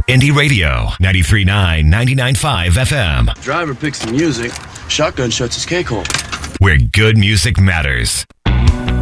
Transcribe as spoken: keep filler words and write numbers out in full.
Indie Radio, ninety-three point nine, ninety-nine point five F M. Driver picks the music, shotgun shuts his cake hole. Where good music matters.